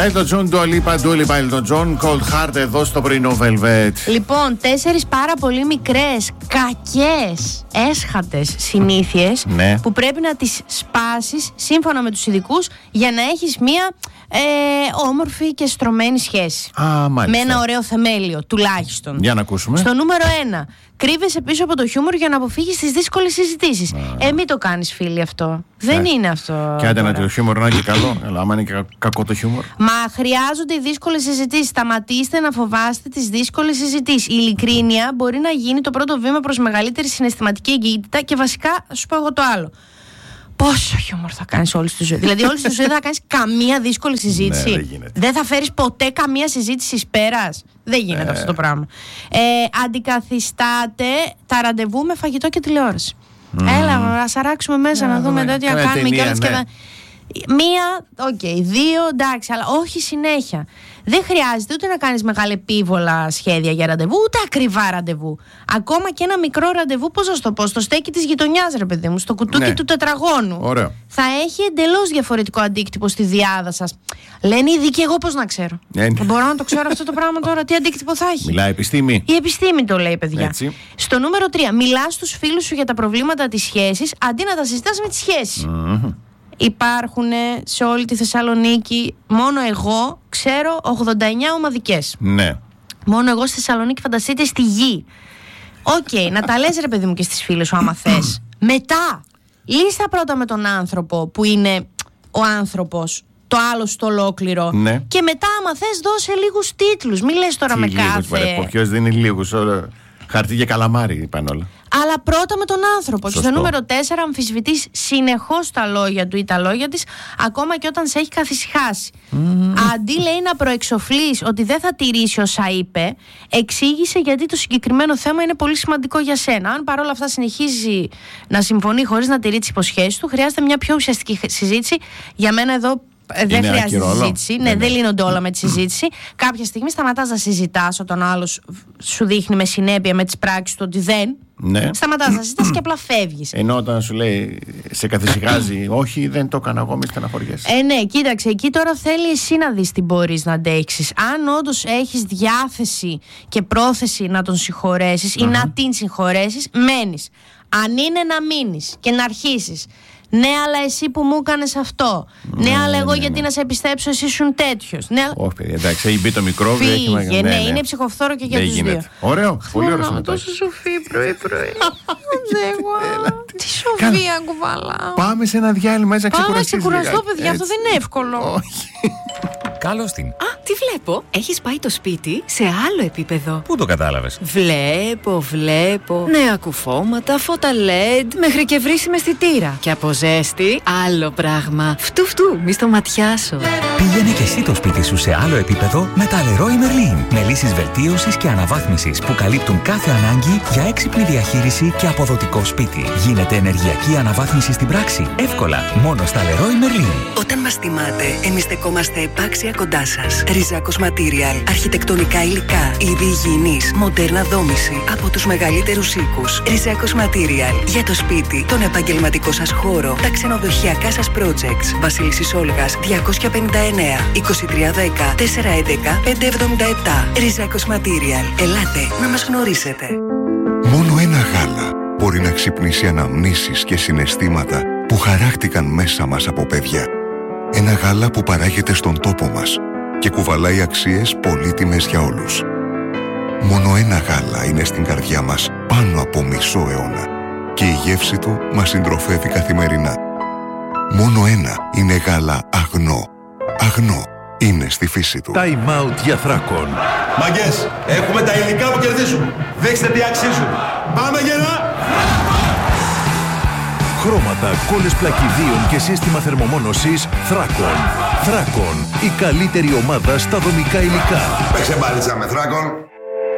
Elton John, Dua Lipa, Elton John, Cold Heart εδώ στο πρωινό Velvet. Λοιπόν, 4 πάρα πολύ μικρές, κακές, έσχατες συνήθειες που πρέπει να τις σπάσεις σύμφωνα με τους ειδικούς για να έχεις μία όμορφη και στρωμένη σχέση. Με ένα ωραίο θεμέλιο, τουλάχιστον. Για να ακούσουμε. Στο νούμερο 1. Κρύβεσαι πίσω από το χιούμορ για να αποφύγεις τις δύσκολες συζητήσεις. Μην το κάνεις, φίλοι, αυτό. Δεν είναι αυτό. Και άντε να το χιούμορ να είναι και καλό. Αλλά άμα είναι και κακό το χιούμορ. Μα χρειάζονται οι δύσκολες συζητήσεις. Σταματήστε να φοβάστε τις δύσκολες συζητήσεις. Η ειλικρίνεια μπορεί να γίνει το πρώτο βήμα προς μεγαλύτερη συναισθηματική εγκύτητα και βασικά, θα σου πω εγώ το άλλο. Πόσο χιούμορ θα κάνεις όλη τη ζωή? Δηλαδή, όλη τη ζωή δεν θα κάνεις καμία δύσκολη συζήτηση. Δεν θα φέρεις ποτέ καμία συζήτηση εις πέρας. Δεν γίνεται αυτό το πράγμα. Αντικαθιστάτε τα ραντεβού με φαγητό και τηλεόραση. Έλα, να σαράξουμε μέσα να δούμε τι θα κάνουμε και όλες και θα... Μία, δύο, εντάξει, αλλά όχι συνέχεια. Δεν χρειάζεται ούτε να κάνεις μεγάλα επίβολα σχέδια για ραντεβού, ούτε ακριβά ραντεβού. Ακόμα και ένα μικρό ραντεβού, πώς να σου το πω, στο στέκι της γειτονιάς, ρε παιδί μου, στο κουτούκι του τετραγώνου. Ωραίο. Θα έχει εντελώς διαφορετικό αντίκτυπο στη διάδα σας. Λένε οι ειδικοί, εγώ πώς να ξέρω. Μπορώ να το ξέρω αυτό το πράγμα τώρα, τι αντίκτυπο θα έχει. Μιλάει επιστήμη. Η επιστήμη το λέει, παιδιά. Έτσι. Στο νούμερο 3, μιλάς στους φίλους σου για τα προβλήματα της σχέσης αντί να τα συζητάς με τη σχέση. Υπάρχουν σε όλη τη Θεσσαλονίκη, μόνο εγώ ξέρω 89 ομαδικές. Ναι. Μόνο εγώ στη Θεσσαλονίκη, φανταστείτε, στη γη. Να τα λες, ρε παιδί μου, και στις φίλες σου άμα θες. Μετά, λύστα πρώτα με τον άνθρωπο που είναι ο άνθρωπος, το άλλο στο ολόκληρο. Ναι. Και μετά άμα θες δώσε λίγους τίτλους. Μη λες τώρα με κάθε... Ποιος δίνει λίγους, χαρτί για καλαμάρι είπαν όλα. Αλλά πρώτα με τον άνθρωπο. Σωστό. Και στο νούμερο 4, αμφισβητείς συνεχώς τα λόγια του ή τα λόγια της, ακόμα και όταν σε έχει καθησυχάσει. Αντί, λέει, να προεξοφλείς ότι δεν θα τηρήσει όσα είπε, εξήγησε γιατί το συγκεκριμένο θέμα είναι πολύ σημαντικό για σένα. Αν παρόλα αυτά συνεχίζει να συμφωνεί χωρίς να τηρεί τις υποσχέσεις του, χρειάζεται μια πιο ουσιαστική συζήτηση. Για μένα εδώ δεν χρειάζεται συζήτηση. Ναι, δεν λύνονται όλα με τη συζήτηση. Κάποια στιγμή σταματάς να συζητάς όταν ο άλλος σου δείχνει με συνέπεια με τις πράξεις του ότι δεν. Ναι. Σταματάς να συζητάς και απλά φεύγεις. Ενώ όταν σου λέει, σε καθησυχάζει, όχι, δεν το έκανα εγώ, μη στεναχωριέσαι. Ναι, κοίταξε, εκεί τώρα θέλει εσύ να δεις τι μπορείς να αντέξεις. Αν όντως έχεις διάθεση και πρόθεση να τον συγχωρέσεις ή να την συγχωρέσεις, μένεις. Αν είναι να μείνεις και να αρχίσεις. Ναι, αλλά εσύ που μου έκανες αυτό. Ναι, αλλά εγώ γιατί να σε πιστέψω, εσύ ήσουν τέτοιος. Ναι, όχι, παιδιά, εντάξει, έχει μπει το μικρόβιο. Φύγε, είναι ψυχοφθόρο και για τους δύο. Ωραίο, πολύ ωραίο. Χαίρομαι τόσο σοφή πρωί-πρωί. Τι σοφία κουβαλάω. Πάμε σε ένα διάλειμμα, έτσι να ξεκουραστείς. Πάμε να ξεκουραστώ, παιδιά, αυτό δεν είναι εύκολο. Όχι. Καλώς την. Τι βλέπω, έχεις πάει το σπίτι σε άλλο επίπεδο. Πού το κατάλαβες? Βλέπω. Νέα κουφώματα, φώτα LED, μέχρι και βρύσιμη αισθητήρα. Και από ζέστη, άλλο πράγμα. Φτου, μη στο ματιάσω. Πήγαινε και εσύ το σπίτι σου σε άλλο επίπεδο με τα Leroy Merlin. Με λύσεις βελτίωσης και αναβάθμισης που καλύπτουν κάθε ανάγκη για έξυπνη διαχείριση και αποδοτικό σπίτι. Γίνεται ενεργειακή αναβάθμιση στην πράξη. Εύκολα, μόνο στα Leroy Merlin. Όταν μας τιμάτε, εμείς στεκόμαστε επάξια κοντά σας. Ριζάκος Material. Αρχιτεκτονικά υλικά. Είδη υγιεινής. Μοντέρνα δόμηση. Από τους μεγαλύτερους οίκους. Ριζάκος Material. Για το σπίτι, τον επαγγελματικό σας χώρο, τα ξενοδοχειακά σας projects. Βασίλισσης Όλγας 259 2310 411 577. Ριζάκος Material. Ελάτε να μας γνωρίσετε. Μόνο ένα γάλα μπορεί να ξυπνήσει αναμνήσεις και συναισθήματα που χαράχτηκαν μέσα μας από παιδιά. Ένα γάλα που παράγεται στον τόπο μας και κουβαλάει αξίες πολύτιμες για όλους. Μόνο ένα γάλα είναι στην καρδιά μας πάνω από μισό αιώνα και η γεύση του μας συντροφεύει καθημερινά. Μόνο ένα είναι γάλα αγνό. Αγνό είναι στη φύση του. Time out για Θράκον. Μαγκές, έχουμε τα υλικά που κερδίζουν. Δείξτε τι αξίζουν. Πάμε γερά! Χρώματα, κόλλες πλακιδίων και σύστημα θερμομόνωσης Θράκον. Θράκον, η καλύτερη ομάδα στα δομικά υλικά. Παίξε μπάλιτσα με Θράκον.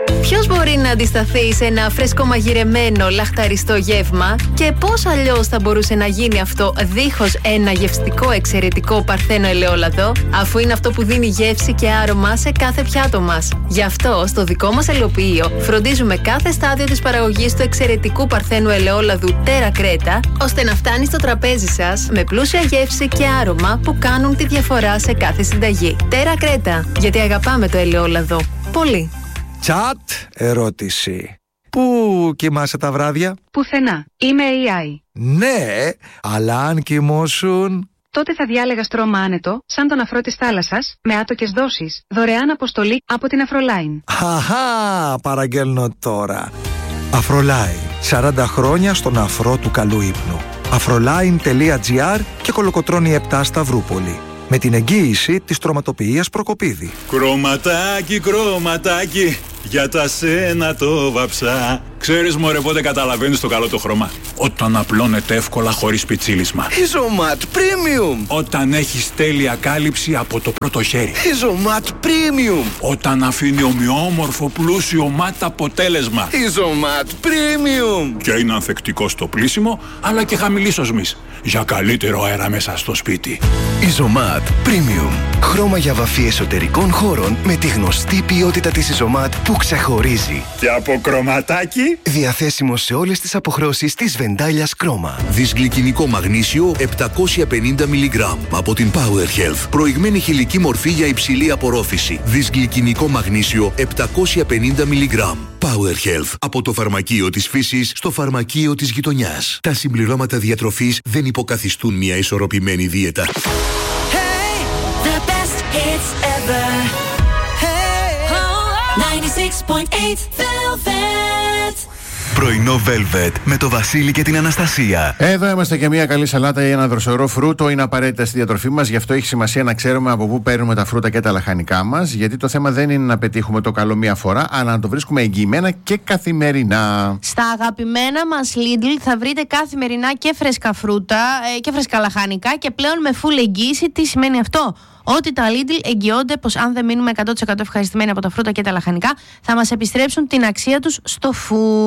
Ποιος μπορεί να αντισταθεί σε ένα φρεσκομαγειρεμένο λαχταριστό γεύμα και πώς αλλιώς θα μπορούσε να γίνει αυτό δίχως ένα γευστικό εξαιρετικό παρθένο ελαιόλαδο, αφού είναι αυτό που δίνει γεύση και άρωμα σε κάθε πιάτο μας. Γι' αυτό στο δικό μας ελαιοποιείο φροντίζουμε κάθε στάδιο της παραγωγής του εξαιρετικού παρθένου ελαιόλαδου Terra Creta, ώστε να φτάνει στο τραπέζι σας με πλούσια γεύση και άρωμα που κάνουν τη διαφορά σε κάθε συνταγή. Terra Creta, γιατί αγαπάμε το ελαιόλαδο. Πολύ. Τσατ, ερώτηση. Πού κοιμάσαι τα βράδια? Πουθενά. Είμαι AI. Ναι, αλλά αν κοιμώσουν... Τότε θα διάλεγα στρώμα άνετο, σαν τον αφρό της θάλασσας, με άτοκες δόσεις, δωρεάν αποστολή από την Αφρολάιν. Αχα, παραγγέλνω τώρα. Αφρολάιν, 40 χρόνια στον αφρό του καλού ύπνου. Afroline.gr και Κολοκοτρώνη 7 Σταυρούπολη. Με την εγγύηση της τροματοποιίας Προκοπίδη. Κρωματάκι, κρωματάκι, για τα σένα το βαψά. Ξέρεις μωρέ πότε καταλαβαίνεις το καλό το χρώμα? Όταν απλώνεται εύκολα χωρίς πιτσίλισμα. Isomat Premium. Όταν έχεις τέλεια κάλυψη από το πρώτο χέρι. Isomat Premium. Όταν αφήνει ομοιόμορφο πλούσιο ματ αποτέλεσμα. Isomat Premium. Και είναι ανθεκτικό στο πλύσιμο, αλλά και χαμηλής οσμής, για καλύτερο αέρα μέσα στο σπίτι. Isomat Premium. Χρώμα για βαφή εσωτερικών χώρων με τη γνωστή ποιότητα της Isomat που ξεχωρίζει. Και από κρωματάκι. Διαθέσιμο σε όλες τις αποχρώσεις της Βεντάλιας Κρόμα. Δυσγλυκινικό μαγνήσιο 750 mg από την Power Health. Προηγμένη χηλική μορφή για υψηλή απορρόφηση. Δυσγλυκινικό μαγνήσιο 750 mg. Power Health. Από το φαρμακείο της φύσης στο φαρμακείο της γειτονιάς. Τα συμπληρώματα διατροφής δεν υποκαθιστούν μια ισορροπημένη δίαιτα. Hey, the best hits ever. Hey, 96.8 Velvet. Πρωινό Velvet με το Βασίλη και την Αναστασία. Εδώ είμαστε και μια καλή σαλάτα ή ένα δροσερό φρούτο είναι απαραίτητα στη διατροφή μας. Γι' αυτό έχει σημασία να ξέρουμε από πού παίρνουμε τα φρούτα και τα λαχανικά μας. Γιατί το θέμα δεν είναι να πετύχουμε το καλό μία φορά, αλλά να το βρίσκουμε εγγυημένα και καθημερινά. Στα αγαπημένα μας Lidl θα βρείτε καθημερινά και φρέσκα φρούτα και φρέσκα λαχανικά και πλέον με full εγγύηση. Τι σημαίνει αυτό? Ότι τα Lidl εγγυώνται πως αν δεν μείνουμε 100% ευχαριστημένοι από τα φρούτα και τα λαχανικά, θα μας επιστρέψουν την αξία τους στο food.